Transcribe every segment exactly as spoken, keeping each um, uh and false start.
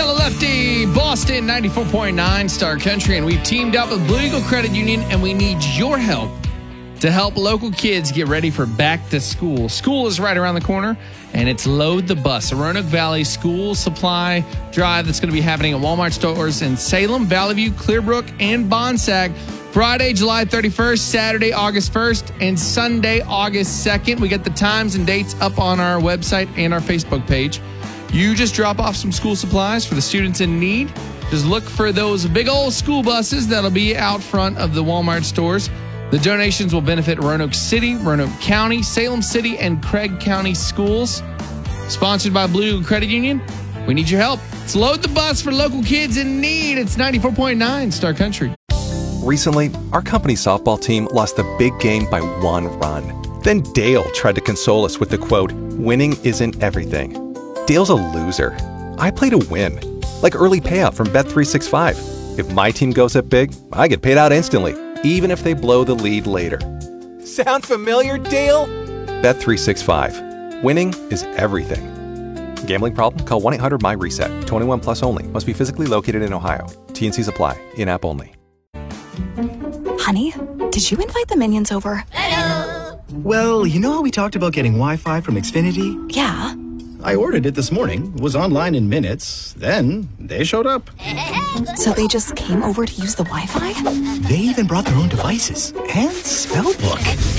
Tell a Lefty, Boston ninety-four point nine Star Country, and we've teamed up with Blue Eagle Credit Union, and we need your help to help local kids get ready for back to school. School is right around the corner, and it's Load the Bus, a Roanoke Valley school supply drive that's going to be happening at Walmart stores in Salem, Valley View, Clearbrook, and Bonsag. Friday, July thirty-first, Saturday, August first, and Sunday, August second. We got the times and dates up on our website and our Facebook page. You just drop off some school supplies for the students in need. Just look for those big old school buses that'll be out front of the Walmart stores. The donations will benefit Roanoke City, Roanoke County, Salem City, and Craig County schools. Sponsored by Blue Eagle Credit Union. We need your help. Let's load the bus for local kids in need. It's ninety-four point nine Star Country. Recently, our company softball team lost the big game by one run. Then Dale tried to console us with the quote, "Winning isn't everything." Dale's a loser. I play to win. Like early payout from Bet three sixty-five. If my team goes up big, I get paid out instantly, even if they blow the lead later. Sound familiar, Dale? Bet three sixty-five. Winning is everything. Gambling problem? Call one eight hundred M Y reset. twenty-one plus only. Must be physically located in Ohio. T N Cs apply. In-app only. Honey, did you invite the minions over? Hello. Well, you know how we talked about getting Wi-Fi from Xfinity? Yeah. I ordered it this morning, was online in minutes, then they showed up. So they just came over to use the Wi-Fi? They even brought their own devices and spell book.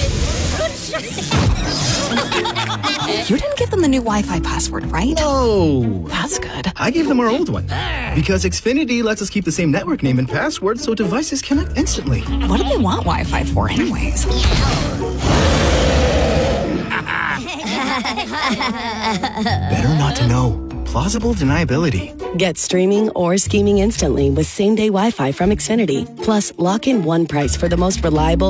You didn't give them the new Wi-Fi password, right? No. That's good. I gave them our old one because Xfinity lets us keep the same network name and password so devices connect instantly. What do they want Wi-Fi for anyways? Better not to know. Plausible deniability. Get streaming or scheming instantly with same-day Wi-Fi from Xfinity. Plus, lock in one price for the most reliable